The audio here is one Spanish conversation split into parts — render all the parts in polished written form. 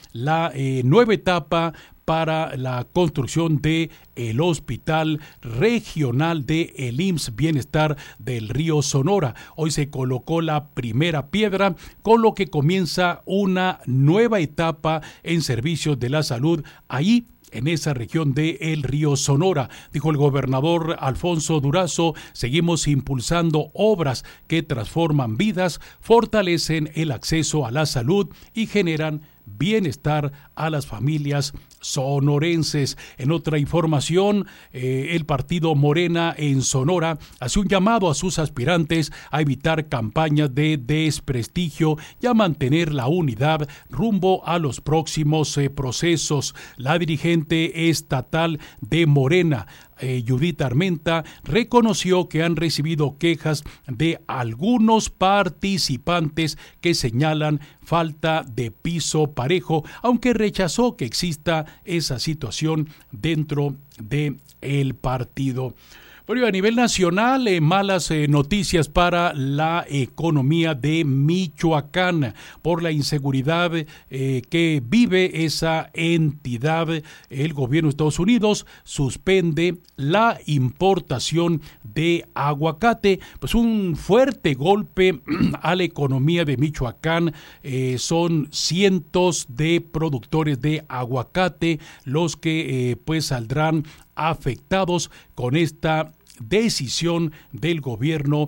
la nueva etapa para la construcción de el Hospital Regional de el IMSS Bienestar del Río Sonora. Hoy se colocó la primera piedra, con lo que comienza una nueva etapa en servicios de la salud ahí en esa región de el Río Sonora. Dijo el gobernador Alfonso Durazo: seguimos impulsando obras que transforman vidas, fortalecen el acceso a la salud y generan bienestar a las familias sonorenses. En otra información, el partido Morena en Sonora hace un llamado a sus aspirantes a evitar campañas de desprestigio y a mantener la unidad rumbo a los próximos procesos. La dirigente estatal de Morena, Judith Armenta, reconoció que han recibido quejas de algunos participantes que señalan falta de piso parejo, aunque rechazó que exista esa situación dentro de el partido. Bueno, a nivel nacional, malas noticias para la economía de Michoacán por la inseguridad que vive esa entidad. El gobierno de Estados Unidos suspende la importación de aguacate, pues un fuerte golpe a la economía de Michoacán. Son cientos de productores de aguacate los que pues saldrán afectados con esta decisión del gobierno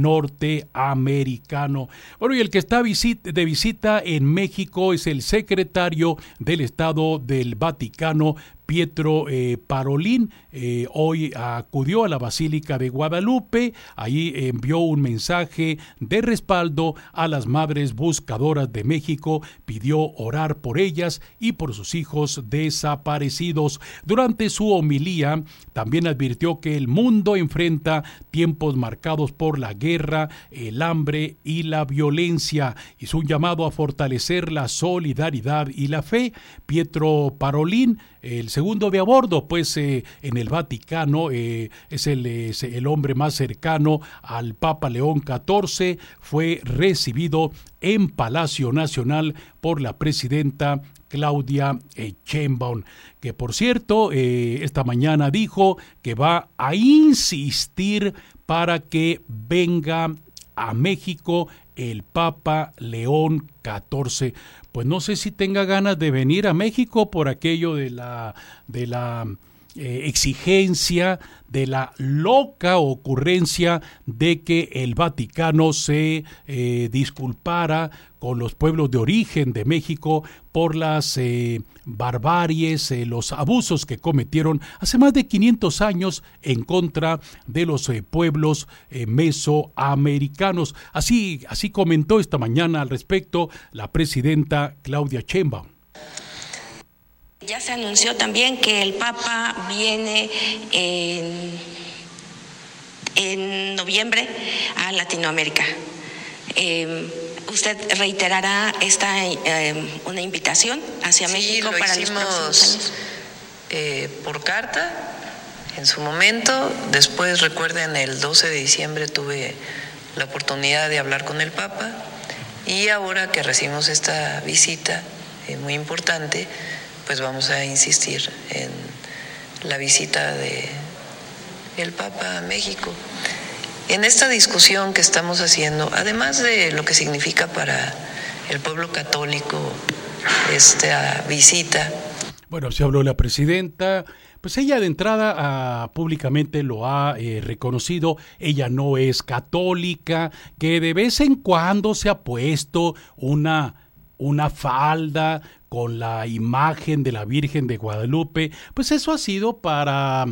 norteamericano. Bueno, y el que está de visita en México es el secretario del Estado del Vaticano, Pietro Parolin. Hoy acudió a la Basílica de Guadalupe. Allí envió un mensaje de respaldo a las madres buscadoras de México. Pidió orar por ellas y por sus hijos desaparecidos. Durante su homilía también advirtió que el mundo enfrenta tiempos marcados por la guerra, el hambre y la violencia. Hizo un llamado a fortalecer la solidaridad y la fe. Pietro Parolin, el segundo de a bordo, pues en el Vaticano, es el hombre más cercano al Papa León XIV, fue recibido en Palacio Nacional por la presidenta Claudia Sheinbaum, que por cierto, esta mañana dijo que va a insistir para que venga a México el Papa León XIV. Pues no sé si tenga ganas de venir a México por aquello de la exigencia, de la loca ocurrencia de que el Vaticano se disculpara con los pueblos de origen de México por las barbaries, los abusos que cometieron hace más de 500 años en contra de los pueblos mesoamericanos. Así comentó esta mañana al respecto la presidenta Claudia Sheinbaum. Ya se anunció también que el Papa viene en noviembre a Latinoamérica. ¿Usted reiterará una invitación hacia México para los próximos años? Por carta, en su momento. Después, recuerden, el 12 de diciembre tuve la oportunidad de hablar con el Papa, y ahora que recibimos esta visita muy importante, pues vamos a insistir en la visita del Papa a México. En esta discusión que estamos haciendo, además de lo que significa para el pueblo católico esta visita. Bueno, se habló la presidenta, pues ella de entrada públicamente lo ha reconocido. Ella no es católica, que de vez en cuando se ha puesto una falda con la imagen de la Virgen de Guadalupe. Pues eso ha sido para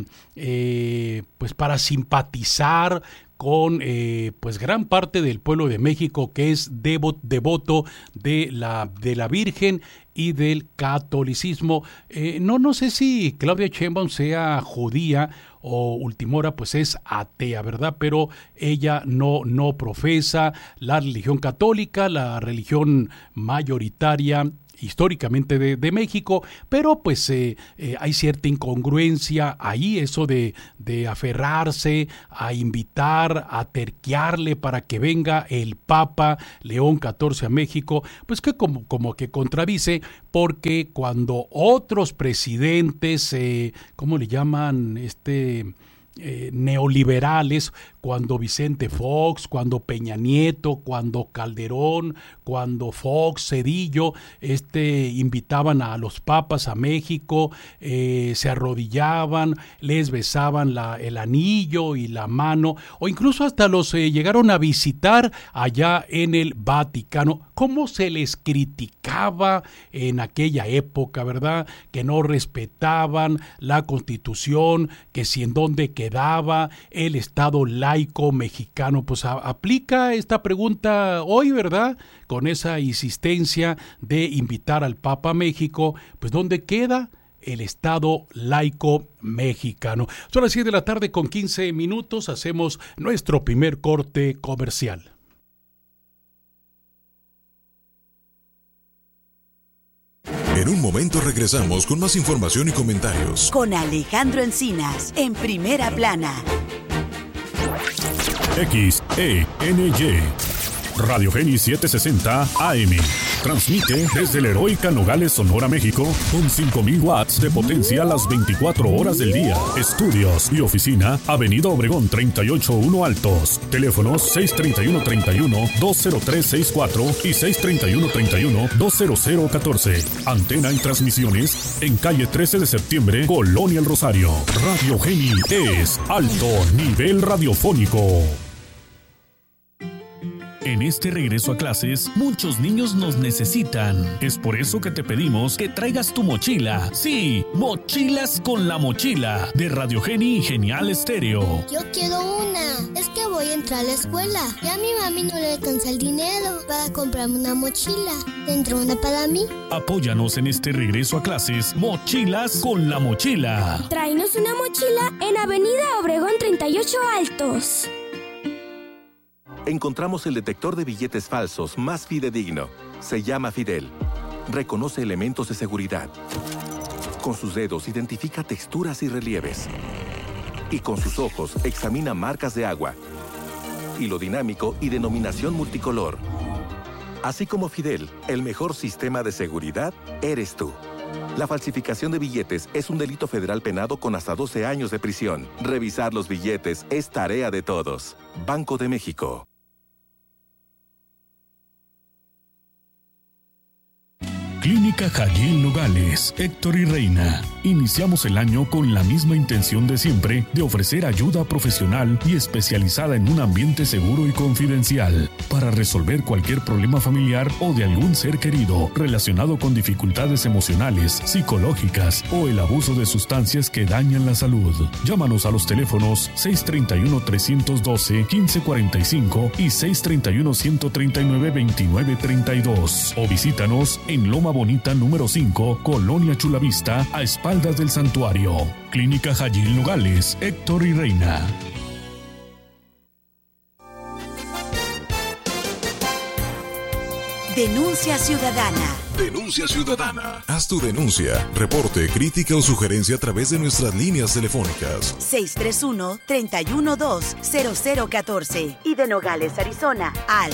simpatizar con pues gran parte del pueblo de México, que es devoto de la Virgen y del catolicismo. No sé si Claudia Sheinbaum sea judía o última pues es atea, ¿verdad? Pero ella no profesa la religión católica, la religión mayoritaria históricamente de México, pero pues hay cierta incongruencia ahí, eso de aferrarse a invitar, a terquearle para que venga el Papa León XIV a México, pues que como que contradice, porque cuando otros presidentes, ¿cómo le llaman? Neoliberales, cuando Vicente Fox, cuando Peña Nieto, cuando Calderón, cuando Fox, Zedillo, invitaban a los papas a México, se arrodillaban, les besaban el anillo y la mano, o incluso hasta los llegaron a visitar allá en el Vaticano. ¿Cómo se les criticaba en aquella época, verdad? Que no respetaban la Constitución, que si en dónde quedaba el Estado laico mexicano. Pues aplica esta pregunta hoy, ¿verdad? Con esa insistencia de invitar al Papa a México, pues ¿dónde queda el Estado laico mexicano? Son las 7 de la tarde con 15 minutos, hacemos nuestro primer corte comercial. En un momento regresamos con más información y comentarios. Con Alejandro Encinas, en Primera Plana. XENY Radio Geni 760 AM. Transmite desde la heroica Nogales, Sonora, México, con 5,000 watts de potencia las 24 horas del día. Estudios y oficina, Avenida Obregón 381 Altos. Teléfonos 631-31-20364 y 631-31-20014. Antena y transmisiones en calle 13 de septiembre, Colonia El Rosario. Radio Geni es alto nivel radiofónico. En este regreso a clases, muchos niños nos necesitan. Es por eso que te pedimos que traigas tu mochila. Sí, Mochilas con la Mochila, de Radio Geni y Genial Estéreo. Yo quiero una. Es que voy a entrar a la escuela y a mi mami no le alcanza el dinero para comprarme una mochila. ¿Tendrá una para mí? Apóyanos en este regreso a clases, Mochilas con la Mochila. Tráenos una mochila en Avenida Obregón 38 Altos. Encontramos el detector de billetes falsos más fidedigno. Se llama Fidel. Reconoce elementos de seguridad. Con sus dedos identifica texturas y relieves. Y con sus ojos examina marcas de agua, hilo dinámico y denominación multicolor. Así como Fidel, el mejor sistema de seguridad eres tú. La falsificación de billetes es un delito federal penado con hasta 12 años de prisión. Revisar los billetes es tarea de todos. Banco de México. Clínica Jayil Nogales, Héctor y Reina. Iniciamos el año con la misma intención de siempre de ofrecer ayuda profesional y especializada en un ambiente seguro y confidencial para resolver cualquier problema familiar o de algún ser querido relacionado con dificultades emocionales, psicológicas o el abuso de sustancias que dañan la salud. Llámanos a los teléfonos 631-312-1545 y 631-139-2932 o visítanos en Loma Bonita número 5, Colonia Chulavista, a espaldas del santuario. Clínica Jayil Nogales, Héctor y Reina. Denuncia ciudadana. Denuncia ciudadana. Haz tu denuncia, reporte, crítica o sugerencia a través de nuestras líneas telefónicas. 631-312-0014 y de Nogales, Arizona, al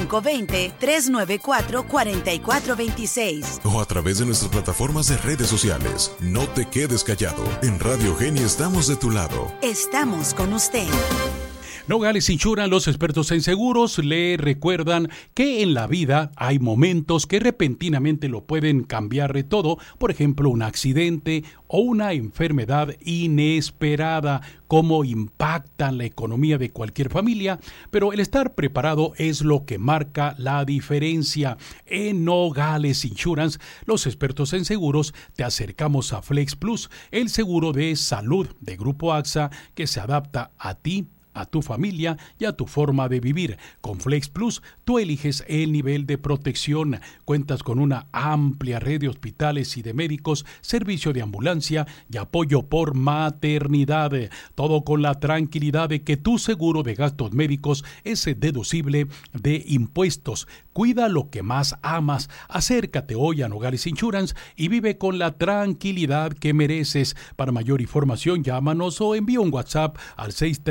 520-394-4426. O a través de nuestras plataformas de redes sociales. No te quedes callado. En Radio Geni estamos de tu lado. Estamos con usted. Nogales Insurance, los expertos en seguros, le recuerdan que en la vida hay momentos que repentinamente lo pueden cambiar de todo, por ejemplo, un accidente o una enfermedad inesperada, cómo impactan la economía de cualquier familia, pero el estar preparado es lo que marca la diferencia. En Nogales Insurance, los expertos en seguros, te acercamos a Flex Plus, el seguro de salud de Grupo AXA que se adapta a ti, a tu familia y a tu forma de vivir. Con Flex Plus, tú eliges el nivel de protección. Cuentas con una amplia red de hospitales y de médicos, servicio de ambulancia y apoyo por maternidad. Todo con la tranquilidad de que tu seguro de gastos médicos es deducible de impuestos. Cuida lo que más amas. Acércate hoy a Nogales Insurance y vive con la tranquilidad que mereces. Para mayor información, llámanos o envía un WhatsApp al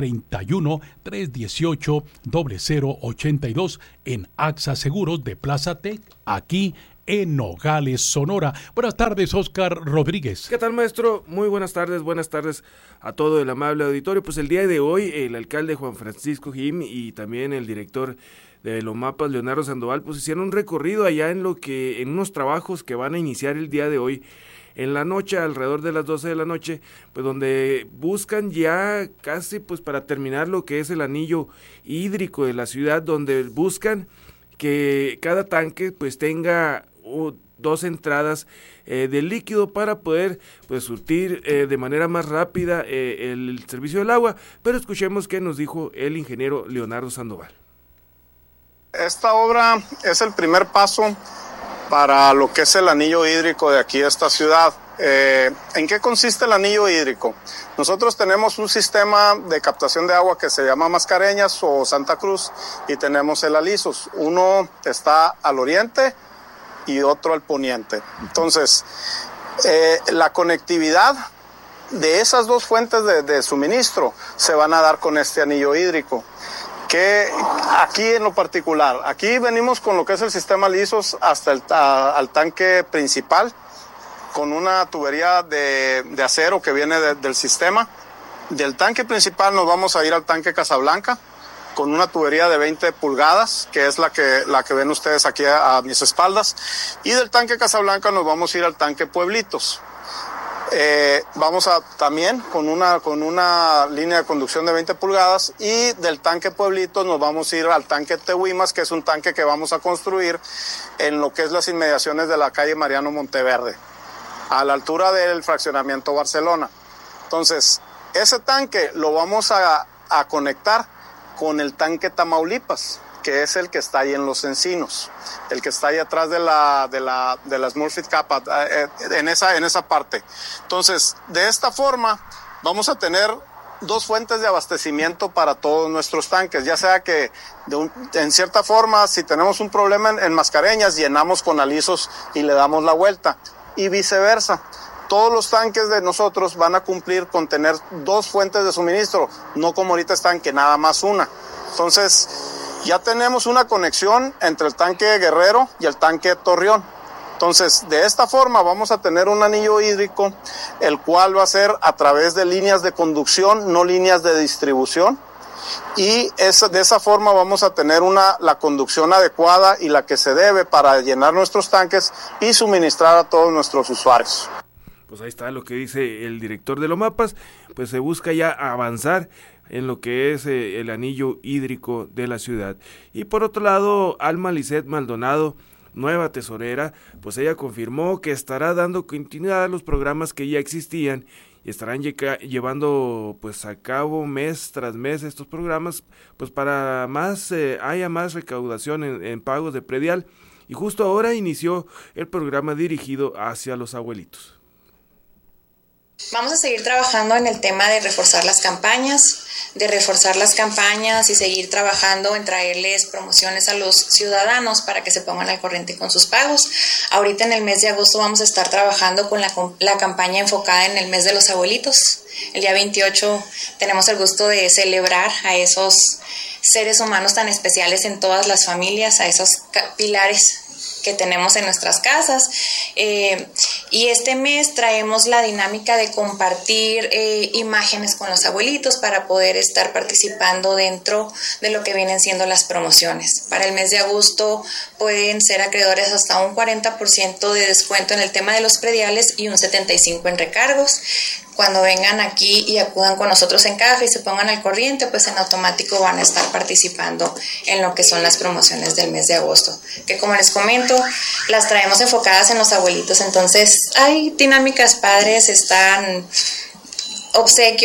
631-318-0082 en AXA Seguros de Plaza Tec, aquí en Nogales, Sonora. Buenas tardes, Oscar Rodríguez. ¿Qué tal, maestro? Muy buenas tardes a todo el amable auditorio. Pues el día de hoy, el alcalde Juan Francisco Jim y también el director de Lomapas, Leonardo Sandoval, pues hicieron un recorrido allá en unos trabajos que van a iniciar el día de hoy, en la noche, alrededor de las 12 de la noche, pues donde buscan ya casi pues para terminar lo que es el anillo hídrico de la ciudad, donde buscan que cada tanque pues tenga 2 entradas de líquido para poder pues surtir de manera más rápida el servicio del agua. Pero escuchemos qué nos dijo el ingeniero Leonardo Sandoval. Esta obra es el primer paso para lo que es el anillo hídrico de aquí de esta ciudad. ¿En qué consiste el anillo hídrico? Nosotros tenemos un sistema de captación de agua que se llama Mascareñas o Santa Cruz y tenemos el Alisos. Uno está al oriente y otro al poniente. Entonces, la conectividad de esas 2 fuentes de suministro se van a dar con este anillo hídrico. Que aquí en lo particular, aquí venimos con lo que es el sistema Alisos hasta al tanque principal, con una tubería de acero que viene del sistema. Del tanque principal nos vamos a ir al tanque Casablanca, con una tubería de 20 pulgadas, que es la que ven ustedes aquí a mis espaldas. Y del tanque Casablanca nos vamos a ir al tanque Pueblitos. Vamos a también con una línea de conducción de 20 pulgadas y del tanque Pueblitos nos vamos a ir al tanque Tehuimas, que es un tanque que vamos a construir en lo que es las inmediaciones de la calle Mariano Monteverde, a la altura del fraccionamiento Barcelona. Entonces, ese tanque lo vamos a conectar con el tanque Tamaulipas, que es el que está ahí en Los Encinos, el que está ahí atrás de la Smurfit Kappa, en esa parte. Entonces, de esta forma, vamos a tener 2 fuentes de abastecimiento para todos nuestros tanques, ya sea que en cierta forma, si tenemos un problema en Mascareñas, llenamos con Alisos y le damos la vuelta, y viceversa. Todos los tanques de nosotros van a cumplir con tener 2 fuentes de suministro, no como ahorita están que nada más una. Entonces, ya tenemos una conexión entre el tanque Guerrero y el tanque Torreón. Entonces, de esta forma vamos a tener un anillo hídrico, el cual va a ser a través de líneas de conducción, no líneas de distribución. Y de esa forma vamos a tener la conducción adecuada y la que se debe para llenar nuestros tanques y suministrar a todos nuestros usuarios. Pues ahí está lo que dice el director de Lomapas, pues se busca ya avanzar en lo que es el anillo hídrico de la ciudad. Y por otro lado, Alma Lisset Maldonado, nueva tesorera, pues ella confirmó que estará dando continuidad a los programas que ya existían y estarán llevando pues a cabo mes tras mes estos programas, pues para haya más recaudación en pagos de predial. Y justo ahora inició el programa dirigido hacia los abuelitos. Vamos a seguir trabajando en el tema de reforzar las campañas y seguir trabajando en traerles promociones a los ciudadanos para que se pongan al corriente con sus pagos. Ahorita en el mes de agosto vamos a estar trabajando con la campaña enfocada en el mes de los abuelitos. El día 28 tenemos el gusto de celebrar a esos seres humanos tan especiales en todas las familias, a esos pilares que tenemos en nuestras casas, y este mes traemos la dinámica de compartir imágenes con los abuelitos para poder estar participando dentro de lo que vienen siendo las promociones. Para el mes de agosto pueden ser acreedores hasta un 40% de descuento en el tema de los prediales y un 75% en recargos. Cuando vengan aquí y acudan con nosotros en caja y se pongan al corriente, pues en automático van a estar participando en lo que son las promociones del mes de agosto, que como les comento, las traemos enfocadas en los abuelitos. Entonces hay dinámicas padres, están obsequios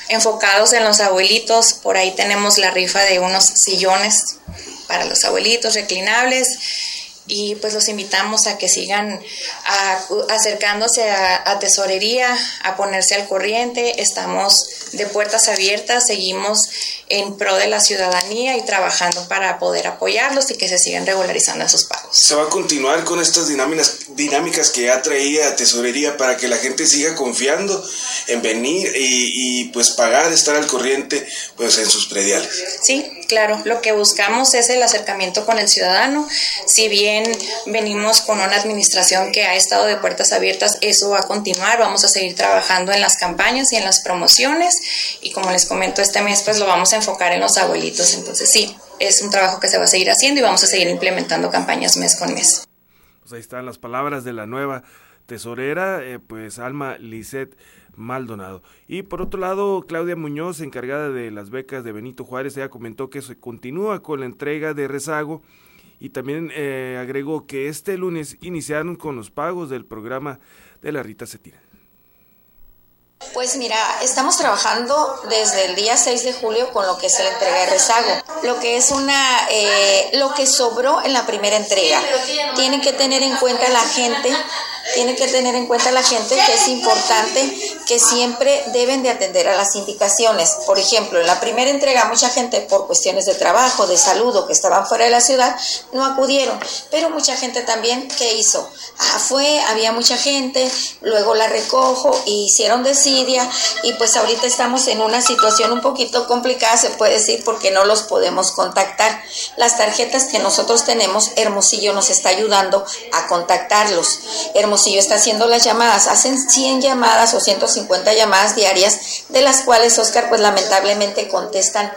enfocados en los abuelitos. Por ahí tenemos la rifa de unos sillones para los abuelitos reclinables. Y pues los invitamos a que sigan acercándose a tesorería, a ponerse al corriente. Estamos de puertas abiertas, seguimos en pro de la ciudadanía y trabajando para poder apoyarlos y que se sigan regularizando en sus pagos. ¿Se va a continuar con estas dinámicas que ya traía tesorería para que la gente siga confiando en venir y pues pagar, estar al corriente pues en sus prediales? Sí, claro, lo que buscamos es el acercamiento con el ciudadano. Si bien venimos con una administración que ha estado de puertas abiertas, eso va a continuar. Vamos a seguir trabajando en las campañas y en las promociones, y como les comento, este mes pues lo vamos a enfocar en los abuelitos. Entonces sí, es un trabajo que se va a seguir haciendo y vamos a seguir implementando campañas mes con mes. Pues ahí están las palabras de la nueva tesorera, pues Alma Lisset Maldonado. Y por otro lado, Claudia Muñoz, encargada de las becas de Benito Juárez, ella comentó que se continúa con la entrega de rezago y también agregó que este lunes iniciaron con los pagos del programa de la Rita Cetina. Pues mira, estamos trabajando desde el día 6 de julio con lo que es la entrega de rezago, lo que es lo que sobró en la primera entrega. Tienen que tener en cuenta la gente que es importante, que siempre deben de atender a las indicaciones. Por ejemplo, en la primera entrega mucha gente por cuestiones de trabajo, de salud o que estaban fuera de la ciudad no acudieron, pero mucha gente también, ¿qué hizo? Había mucha gente, luego la recojo y hicieron desidia, y pues ahorita estamos en una situación un poquito complicada, se puede decir, porque no los podemos contactar. Las tarjetas que nosotros tenemos, Hermosillo nos está ayudando a contactarlos. Hermosillo está haciendo las llamadas, hacen 100 llamadas o 150 llamadas diarias, de las cuales, Oscar, pues lamentablemente contestan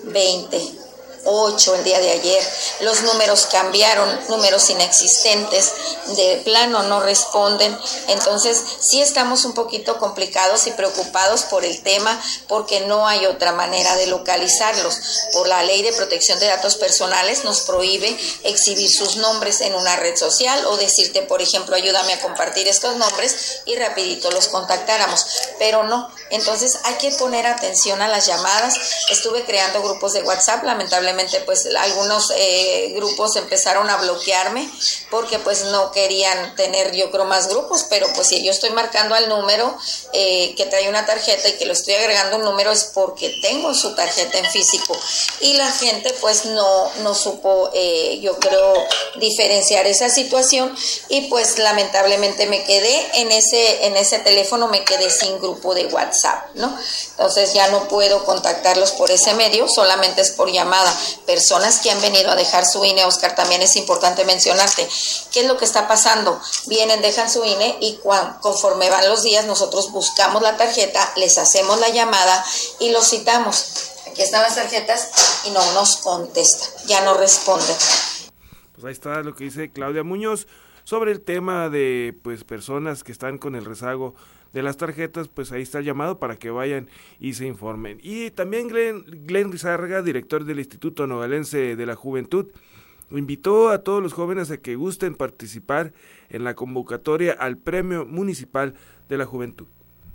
8 el día de ayer. Los números cambiaron, números inexistentes, de plano no responden. Entonces sí estamos un poquito complicados y preocupados por el tema, porque no hay otra manera de localizarlos. Por la Ley de Protección de Datos Personales nos prohíbe exhibir sus nombres en una red social o decirte, por ejemplo, ayúdame a compartir estos nombres y rapidito los contactáramos, pero no. Entonces hay que poner atención a las llamadas. Estuve creando grupos de WhatsApp, lamentablemente pues algunos grupos empezaron a bloquearme porque pues no querían tener, yo creo, más grupos, pero pues si yo estoy marcando al número que trae una tarjeta y que lo estoy agregando un número, es porque tengo su tarjeta en físico, y la gente pues no supo, yo creo, diferenciar esa situación, y pues lamentablemente me quedé en ese teléfono, me quedé sin grupo de WhatsApp, ¿no? Entonces ya no puedo contactarlos por ese medio, solamente es por llamada. Personas que han venido a dejar su INE, Oscar, también es importante mencionarte qué es lo que está pasando. Vienen, dejan su INE y conforme van los días nosotros buscamos la tarjeta, les hacemos la llamada y los citamos. Aquí están las tarjetas y no nos contestan, ya no responden. Pues ahí está lo que dice Claudia Muñoz sobre el tema de pues personas que están con el rezago de las tarjetas. Pues ahí está el llamado para que vayan y se informen. Y también Glenn Rizárraga, director del Instituto Nogalense de la Juventud, invitó a todos los jóvenes a que gusten participar en la convocatoria al Premio Municipal de la Juventud.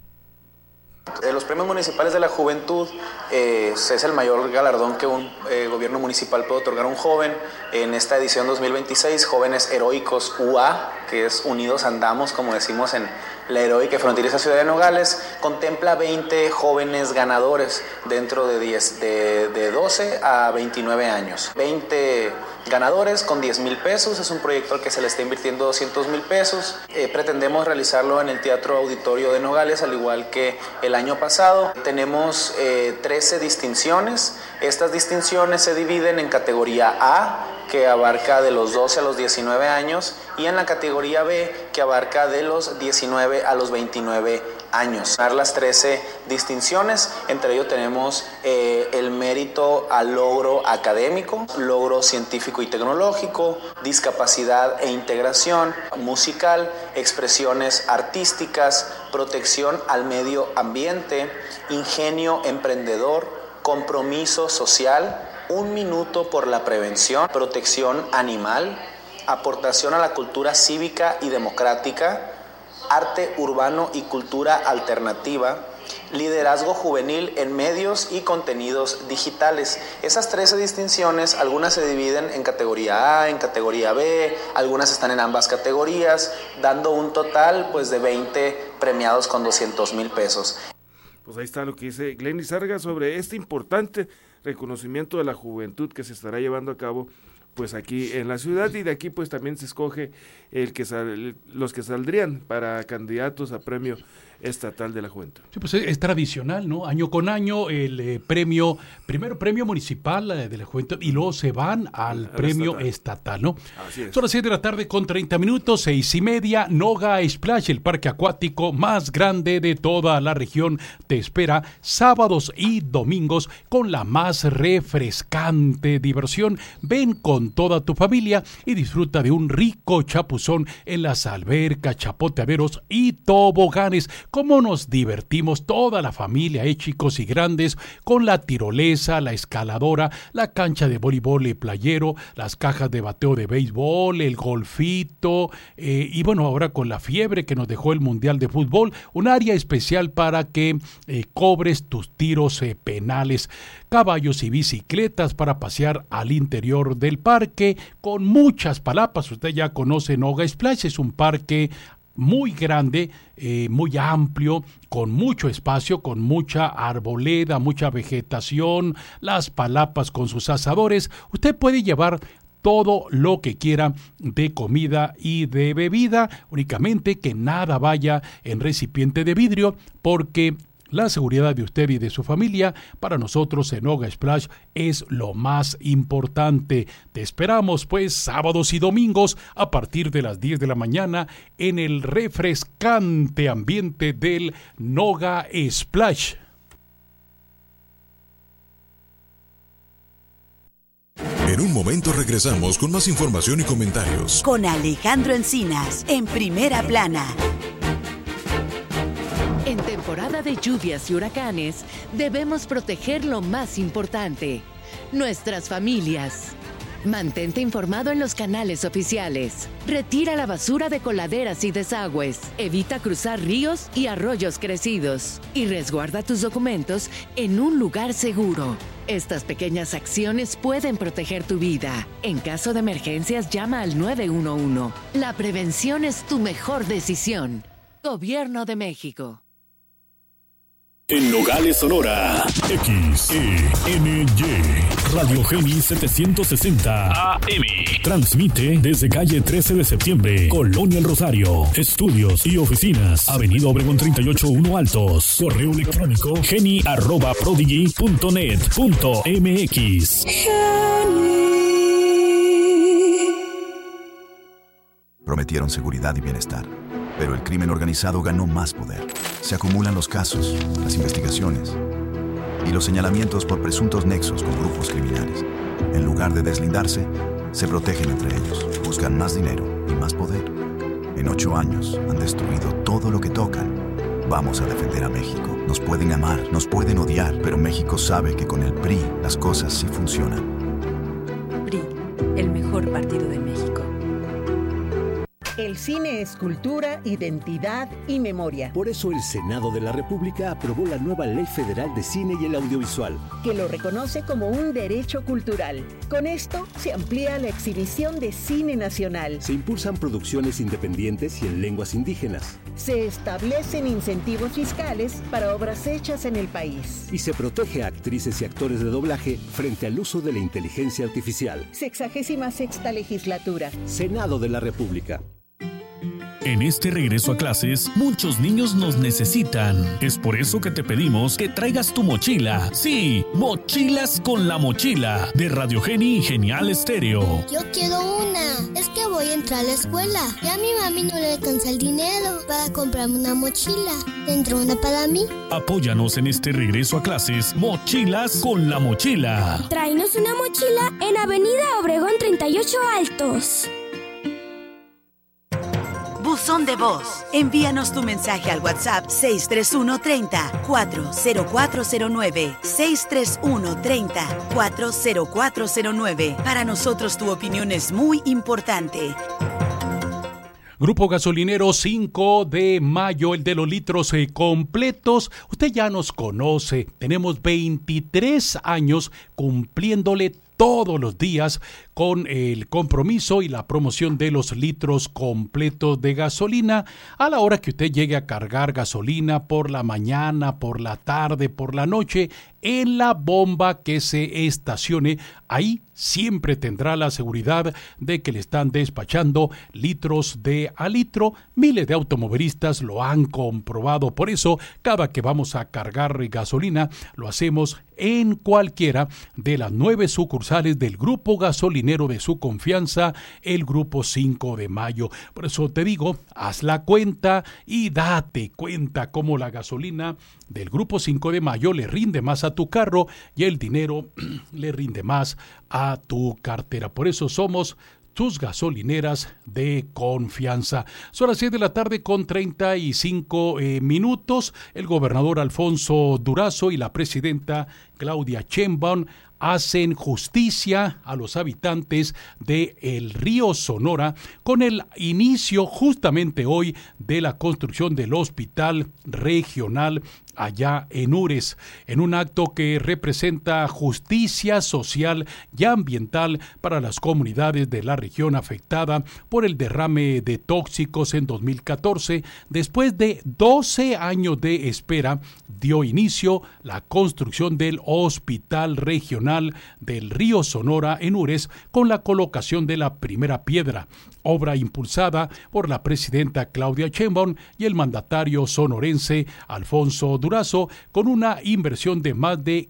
Los premios municipales de la juventud es el mayor galardón que un gobierno municipal puede otorgar a un joven. En esta edición 2026, Jóvenes Heroicos UA, que es Unidos Andamos, como decimos en la heroica y fronteriza ciudad de Nogales, contempla 20 jóvenes ganadores dentro de 12 a 29 años. 20 ganadores con 10,000 pesos, es un proyecto al que se le está invirtiendo 200,000 pesos. Pretendemos realizarlo en el Teatro Auditorio de Nogales, al igual que el año pasado. Tenemos 13 distinciones. Estas distinciones se dividen en categoría A, que abarca de los 12 a los 19 años, y en la categoría B, que abarca de los 19 a los 29 años. Las 13 distinciones, entre ellos tenemos el mérito al logro académico, logro científico y tecnológico, discapacidad e integración, musical, expresiones artísticas, protección al medio ambiente, ingenio emprendedor, compromiso social, 1 minuto por la prevención, protección animal, aportación a la cultura cívica y democrática, arte urbano y cultura alternativa, liderazgo juvenil en medios y contenidos digitales. Esas 13 distinciones, algunas se dividen en categoría A, en categoría B, algunas están en ambas categorías, dando un total pues de 20 premiados con 200,000 pesos. Pues ahí está lo que dice Glenn Lizárraga sobre este importante reconocimiento de la juventud que se estará llevando a cabo pues aquí en la ciudad, y de aquí pues también se escoge los que saldrían para candidatos a premio estatal de la juventud. Sí, pues es tradicional, ¿no? Año con año el primero premio municipal de la juventud y luego se van al premio estatal, ¿no? Así es. Son las 7 de la tarde con 30 minutos, 6:30, Noga Splash, el parque acuático más grande de toda la región, te espera sábados y domingos con la más refrescante diversión. Ven con toda tu familia y disfruta de un rico chapuzón en las albercas, chapoteaderos y toboganes. Cómo nos divertimos toda la familia, chicos y grandes, con la tirolesa, la escaladora, la cancha de voleibol playero, las cajas de bateo de béisbol, el golfito, y bueno, ahora con la fiebre que nos dejó el Mundial de Fútbol, un área especial para que cobres tus tiros penales, caballos y bicicletas para pasear al interior del parque, con muchas palapas. Usted ya conoce Noga Splash, es un parque muy grande, muy amplio, con mucho espacio, con mucha arboleda, mucha vegetación, las palapas con sus asadores. Usted puede llevar todo lo que quiera de comida y de bebida, únicamente que nada vaya en recipiente de vidrio, porque la seguridad de usted y de su familia, para nosotros en Noga Splash, es lo más importante. Te esperamos, pues, sábados y domingos a partir de las 10 de la mañana en el refrescante ambiente del Noga Splash. En un momento regresamos con más información y comentarios. Con Alejandro Encinas, en Primera Plana. En temporada de lluvias y huracanes, debemos proteger lo más importante, nuestras familias. Mantente informado en los canales oficiales. Retira la basura de coladeras y desagües. Evita cruzar ríos y arroyos crecidos. Y resguarda tus documentos en un lugar seguro. Estas pequeñas acciones pueden proteger tu vida. En caso de emergencias, llama al 911. La prevención es tu mejor decisión. Gobierno de México. En Nogales, Sonora, XENY, Radio Geni 760 AM. Transmite desde calle 13 de septiembre, Colonia El Rosario. Estudios y oficinas, Avenida Obregón 38-1 Altos. Correo electrónico geni@prodigy.net.mx. Prometieron seguridad y bienestar, pero el crimen organizado ganó más poder. Se acumulan los casos, las investigaciones y los señalamientos por presuntos nexos con grupos criminales. En lugar de deslindarse, se protegen entre ellos, buscan más dinero y más poder. En 8 años han destruido todo lo que tocan. Vamos a defender a México. Nos pueden amar, nos pueden odiar, pero México sabe que con el PRI las cosas sí funcionan. PRI, el mejor partido de México. El cine es cultura, identidad y memoria. Por eso el Senado de la República aprobó la nueva Ley Federal de Cine y el Audiovisual, que lo reconoce como un derecho cultural. Con esto se amplía la exhibición de cine nacional. Se impulsan producciones independientes y en lenguas indígenas. Se establecen incentivos fiscales para obras hechas en el país. Y se protege a actrices y actores de doblaje frente al uso de la inteligencia artificial. 66ª legislatura. Senado de la República. En este regreso a clases, muchos niños nos necesitan. Es por eso que te pedimos que traigas tu mochila. Sí, Mochilas con la Mochila, de Radio Geni y Genial Estéreo. Yo quiero una. Es que voy a entrar a la escuela y a mi mami no le alcanza el dinero para comprarme una mochila. ¿Tendrá una para mí? Apóyanos en este regreso a clases, Mochilas con la Mochila. Tráenos una mochila en Avenida Obregón 38 Altos. Buzón de voz. Envíanos tu mensaje al WhatsApp 631-30-40409. 631-30-40409. Para nosotros tu opinión es muy importante. Grupo Gasolinero 5 de Mayo, el de los litros completos. Usted ya nos conoce, tenemos 23 años cumpliéndole todos los días con el compromiso y la promoción de los litros completos de gasolina a la hora que usted llegue a cargar gasolina, por la mañana, por la tarde, por la noche, en la bomba que se estacione. Ahí siempre tendrá la seguridad de que le están despachando litros de a litro. Miles de automovilistas lo han comprobado. Por eso, cada que vamos a cargar gasolina, lo hacemos en cualquiera de las 9 sucursales del Grupo Gasolinero de su confianza, el Grupo 5 de Mayo. Por eso te digo, haz la cuenta y date cuenta cómo la gasolina del Grupo 5 de Mayo le rinde más a tu carro y el dinero le rinde más a tu cartera. Por eso somos tus gasolineras de confianza. Son las 6 de la tarde con 35 minutos. El gobernador Alfonso Durazo y la presidenta Claudia Sheinbaum hacen justicia a los habitantes de el río Sonora con el inicio justamente hoy de la construcción del hospital regional allá en Ures, en un acto que representa justicia social y ambiental para las comunidades de la región afectada por el derrame de tóxicos en 2014. Después de 12 años de espera, dio inicio la construcción del hospital regional del río Sonora en Ures con la colocación de la primera piedra, obra impulsada por la presidenta Claudia Sheinbaum y el mandatario sonorense Alfonso Durazo, con una inversión de más de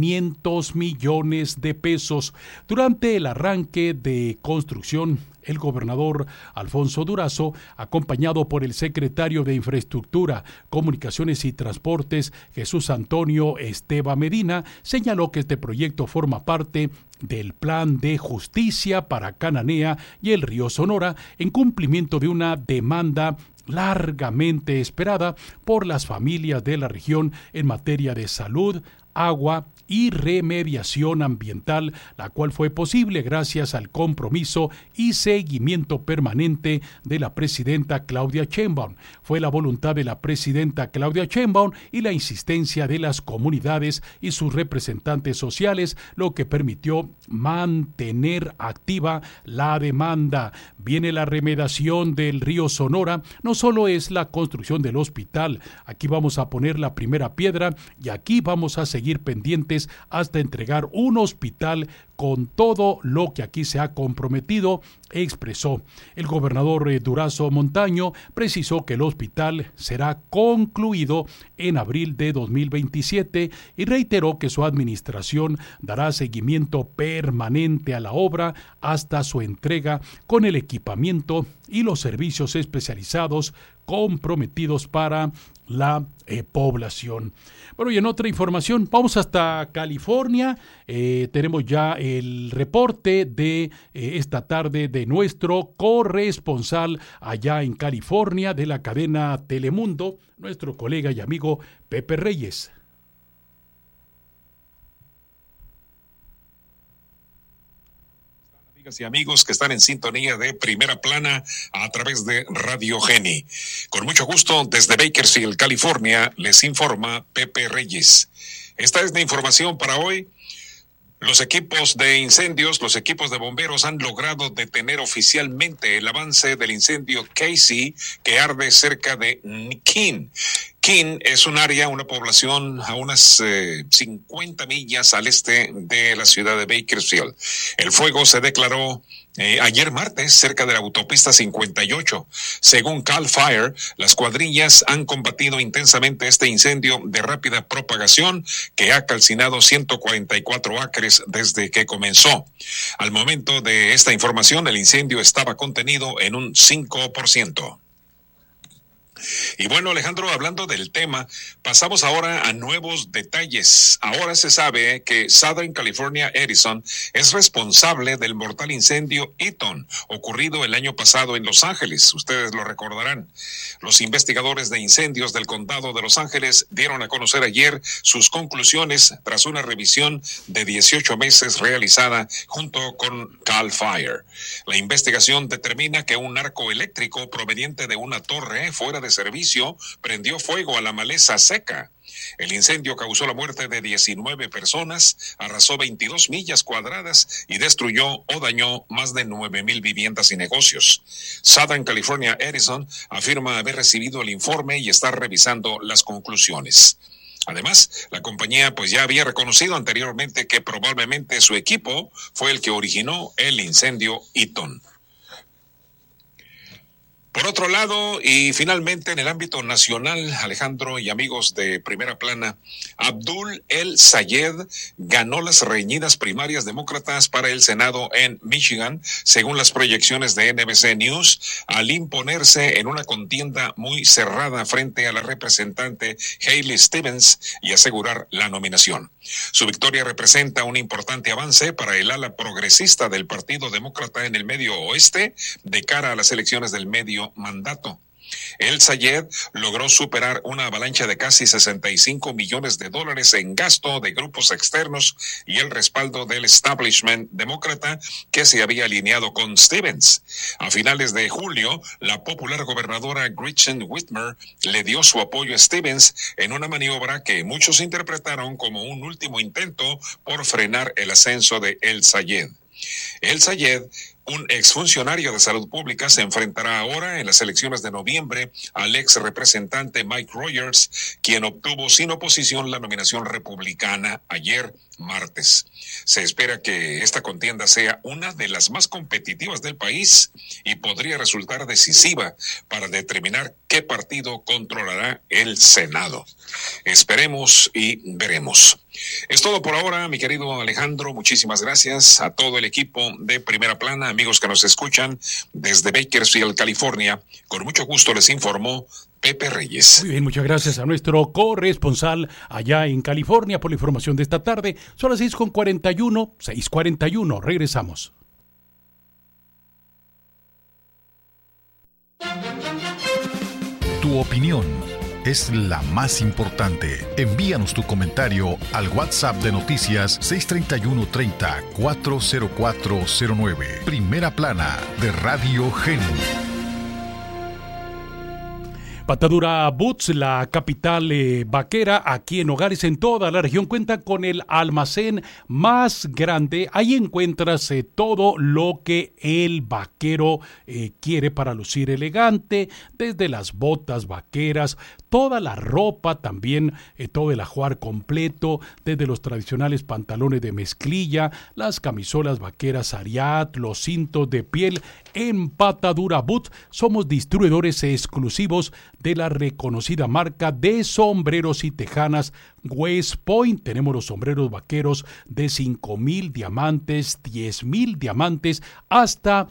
500 millones de pesos. Durante el arranque de construcción, el gobernador Alfonso Durazo, acompañado por el secretario de Infraestructura, Comunicaciones y Transportes, Jesús Antonio Esteva Medina, señaló que este proyecto forma parte del Plan de Justicia para Cananea y el río Sonora, en cumplimiento de una demanda largamente esperada por las familias de la región en materia de salud, agua y remediación ambiental, la cual fue posible gracias al compromiso y seguimiento permanente de la presidenta Claudia Sheinbaum. Fue la voluntad de la presidenta Claudia Sheinbaum y la insistencia de las comunidades y sus representantes sociales lo que permitió mantener activa la demanda. Viene la remediación del río Sonora, no solo es la construcción del hospital, aquí vamos a poner la primera piedra y aquí vamos a seguir pendientes hasta entregar un hospital con todo lo que aquí se ha comprometido, expresó. El gobernador Durazo Montaño precisó que el hospital será concluido en abril de 2027 y reiteró que su administración dará seguimiento permanente a la obra hasta su entrega con el equipamiento y los servicios especializados comprometidos para la población. Bueno, y en otra información, vamos hasta California. Tenemos ya el reporte de esta tarde de nuestro corresponsal allá en California de la cadena Telemundo, nuestro colega y amigo Pepe Reyes. Amigas y amigos que están en sintonía de Primera Plana a través de Radio Geni. Con mucho gusto, desde Bakersfield, California, les informa Pepe Reyes. Esta es la información para hoy. Los equipos de incendios, los equipos de bomberos han logrado detener oficialmente el avance del incendio Casey que arde cerca de Keene. Keene es un área, una población a unas 50 millas al este de la ciudad de Bakersfield. El fuego se declaró ayer martes cerca de la autopista 58. Según Cal Fire, las cuadrillas han combatido intensamente este incendio de rápida propagación que ha calcinado 144 acres desde que comenzó. Al momento de esta información, el incendio estaba contenido en un 5%. Y bueno, Alejandro, hablando del tema, pasamos ahora a nuevos detalles. Ahora se sabe que Southern California Edison es responsable del mortal incendio Eaton, ocurrido el año pasado en Los Ángeles. Ustedes lo recordarán. Los investigadores de incendios del condado de Los Ángeles dieron a conocer ayer sus conclusiones tras una revisión de 18 meses realizada junto con Cal Fire. La investigación determina que un arco eléctrico proveniente de una torre fuera de servicio prendió fuego a la maleza seca. El incendio causó la muerte de 19 personas, arrasó 22 millas cuadradas y destruyó o dañó más de 9,000 viviendas y negocios. Southern California Edison afirma haber recibido el informe y está revisando las conclusiones. Además, la compañía pues ya había reconocido anteriormente que probablemente su equipo fue el que originó el incendio Eaton. Por otro lado, y finalmente en el ámbito nacional, Alejandro y amigos de Primera Plana, Abdul El Sayed ganó las reñidas primarias demócratas para el Senado en Michigan, según las proyecciones de NBC News, al imponerse en una contienda muy cerrada frente a la representante Hailey Stevens y asegurar la nominación. Su victoria representa un importante avance para el ala progresista del Partido Demócrata en el Medio Oeste de cara a las elecciones del medio mandato. El Sayed logró superar una avalancha de casi $65 millones en gasto de grupos externos y el respaldo del establishment demócrata que se había alineado con Stevens. A finales de julio, la popular gobernadora Gretchen Whitmer le dio su apoyo a Stevens en una maniobra que muchos interpretaron como un último intento por frenar el ascenso de El Sayed. El Sayed, un exfuncionario de salud pública, se enfrentará ahora en las elecciones de noviembre al ex representante Mike Rogers, quien obtuvo sin oposición la nominación republicana ayer martes. Se espera que esta contienda sea una de las más competitivas del país y podría resultar decisiva para determinar qué partido controlará el Senado. Esperemos y veremos. Es todo por ahora, mi querido Alejandro. Muchísimas gracias a todo el equipo de Primera Plana, amigos que nos escuchan desde Bakersfield, California. Con mucho gusto les informó Pepe Reyes. Muy bien, muchas gracias a nuestro corresponsal allá en California por la información de esta tarde. Son las 6:41. Regresamos. Tu opinión es la más importante. Envíanos tu comentario al WhatsApp de noticias 631-30-40409. Primera Plana de Radio Geni. Patadura Boots, la capital vaquera, aquí en Nogales, en toda la región, cuenta con el almacén más grande. Ahí encuentras todo lo que el vaquero quiere para lucir elegante, desde las botas vaqueras, toda la ropa también, todo el ajuar completo, desde los tradicionales pantalones de mezclilla, las camisolas vaqueras Ariat, los cintos de piel. En Patadura Boots somos distribuidores exclusivos de la reconocida marca de sombreros y tejanas West Point. Tenemos los sombreros vaqueros de 5,000 diamantes, 10,000 diamantes, hasta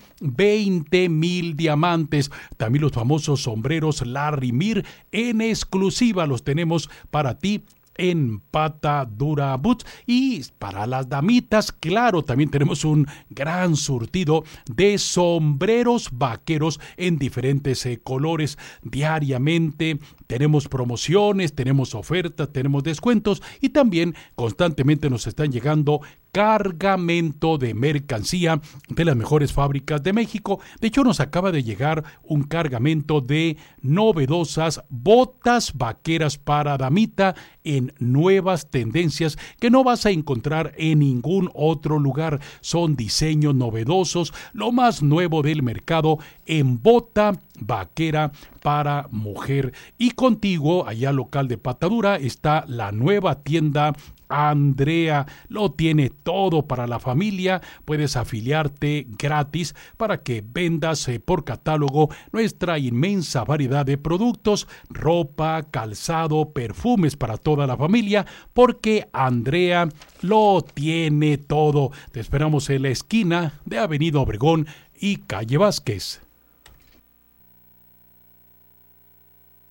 20,000 diamantes. También los famosos sombreros Larry Mir en exclusiva los tenemos para ti en Patadura Boots. Y para las damitas, claro, también tenemos un gran surtido de sombreros vaqueros en diferentes colores. Diariamente tenemos promociones, tenemos ofertas, tenemos descuentos y también constantemente nos están llegando cargamento de mercancía de las mejores fábricas de México. De hecho, nos acaba de llegar un cargamento de novedosas botas vaqueras para damita en nuevas tendencias que no vas a encontrar en ningún otro lugar. Son diseños novedosos, lo más nuevo del mercado en bota vaquera para mujer. Y contigo, allá local de Patadura, está la nueva tienda Andrea. Lo tiene todo para la familia. Puedes afiliarte gratis para que vendas por catálogo nuestra inmensa variedad de productos, ropa, calzado, perfumes para toda la familia, porque Andrea lo tiene todo. Te esperamos en la esquina de Avenida Obregón y Calle Vázquez.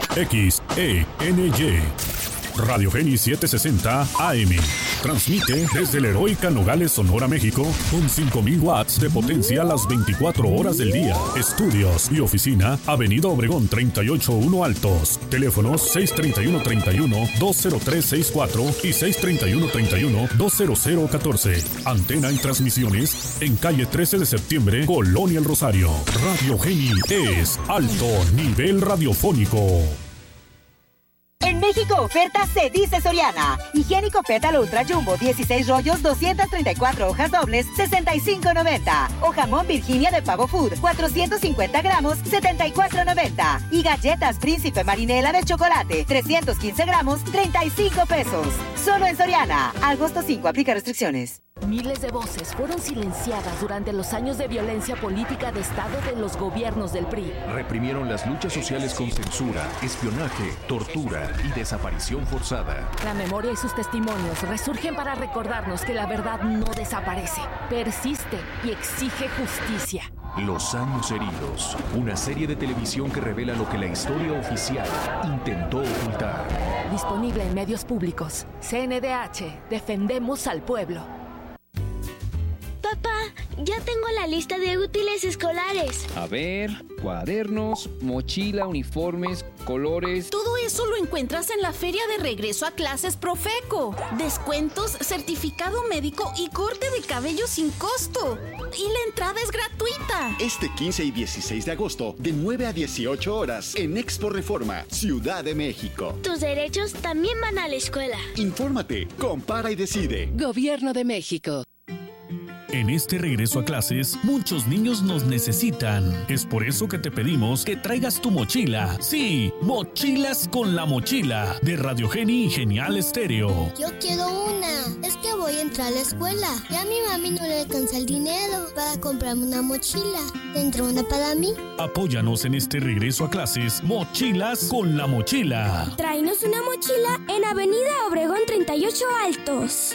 XENY. Radio Geni 760 AM. Transmite desde la heroica Nogales, Sonora, México, con 5,000 watts de potencia las 24 horas del día. Estudios y oficina, Avenida Obregón 381 Altos. Teléfonos 631-31-20364 y 631-31-20014. Antena y transmisiones en calle 13 de septiembre, Colonia El Rosario. Radio Geni es alto nivel radiofónico. En México oferta se dice Soriana. Higiénico Pétalo Ultra Jumbo 16 rollos, 234 hojas dobles, $65.90. O jamón Virginia de Pavo Food 450 gramos, $74.90. Y galletas Príncipe Marinela de chocolate 315 gramos, $35. Solo en Soriana. Agosto 5, aplica restricciones. Miles de voces fueron silenciadas durante los años de violencia política de Estado de los gobiernos del PRI. Reprimieron las luchas sociales con censura, espionaje, tortura y desaparición forzada. La memoria y sus testimonios resurgen para recordarnos que la verdad no desaparece, persiste y exige justicia. Los años heridos, una serie de televisión que revela lo que la historia oficial intentó ocultar. Disponible en medios públicos. CNDH, defendemos al pueblo. Papá, ya tengo la lista de útiles escolares. A ver, cuadernos, mochila, uniformes, colores... Todo eso lo encuentras en la Feria de Regreso a Clases Profeco. Descuentos, certificado médico y corte de cabello sin costo. Y la entrada es gratuita. Este 15 y 16 de agosto, de 9 a 18 horas, en Expo Reforma, Ciudad de México. Tus derechos también van a la escuela. Infórmate, compara y decide. Gobierno de México. En este regreso a clases, muchos niños nos necesitan. Es por eso que te pedimos que traigas tu mochila. Sí, Mochilas con la Mochila, de Radio Geni y Genial Estéreo. Yo quiero una. Es que voy a entrar a la escuela. Y a mi mami no le alcanza el dinero para comprarme una mochila. ¿Tendrá una para mí? Apóyanos en este regreso a clases. Mochilas con la Mochila. Tráenos una mochila en Avenida Obregón 38 Altos.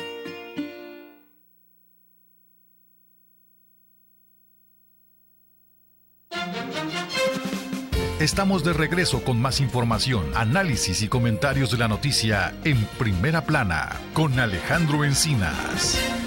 Estamos de regreso con más información, análisis y comentarios de la noticia en Primera Plana con Alejandro Encinas.